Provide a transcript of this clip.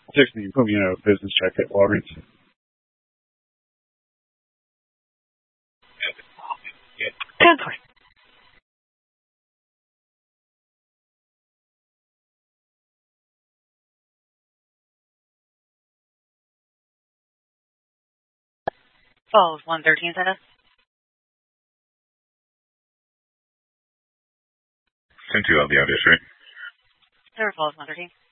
Dixon, you put me in a business check at Walgreens. 10:20. Falls 113 Center. Sent to LBO District. Center Falls 113.